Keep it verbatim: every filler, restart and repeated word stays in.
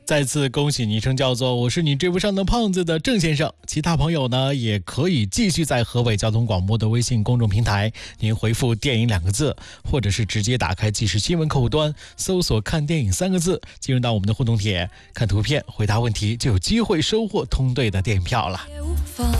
再次恭喜昵称叫做我是你追不上的胖子的郑先生，其他朋友呢也可以继续在河北交通广播的微信公众平台，您回复电影两个字，或者是直接打开即时新闻客户端搜索看电影三个字，进入到我们的互动帖，看图片回答问题就有机会收获通兑的电影票了。